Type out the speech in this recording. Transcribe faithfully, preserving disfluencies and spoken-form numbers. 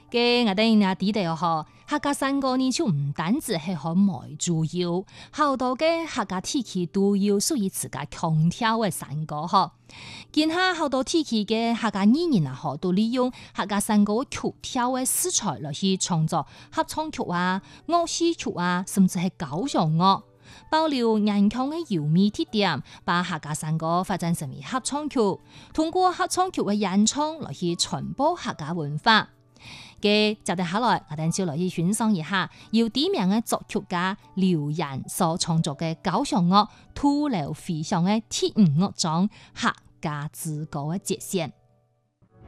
嘅我哋啊啲哋哦，客家山歌呢就唔單止係可賣主要，好多嘅客家地區都要屬於自家腔調嘅山歌嗬。見下好多地區嘅客家藝人啊，嗬都利用客家山歌曲調嘅素材來去創作合唱曲啊、樂戲曲啊，甚至係交響樂，保留原腔嘅優美特點，把客家山歌發展成為合唱曲，通過合唱曲嘅演唱來去傳播客家文化。嘅接住下來，我哋就來去欣賞一下由知名嘅作曲家劉然所創作嘅交響樂《土樓飛翔》嘅第五樂章客家之歌嘅節選。